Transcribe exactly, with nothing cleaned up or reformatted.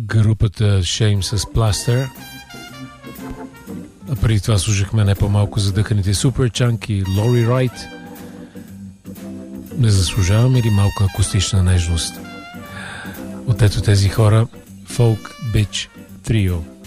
групата Shame с Plaster. А преди това слушахме не по-малко задъханите Superchunk и Lori Wright. Не заслужаваме ли малко акустична нежност? От ето тези хора Folk Bitch Trio.